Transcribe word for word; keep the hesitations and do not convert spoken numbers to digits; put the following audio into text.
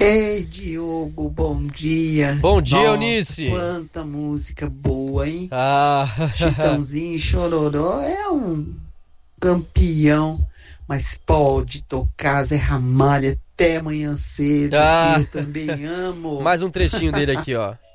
Ei, Diogo, bom dia. Bom dia, Nossa, Eunice. Quanta música boa, hein? Ah, Chitãozinho, Chororó é um campeão, mas pode tocar Zé Ramalho até amanhã cedo. Ah. Eu também amo. mais um trechinho dele aqui, ó.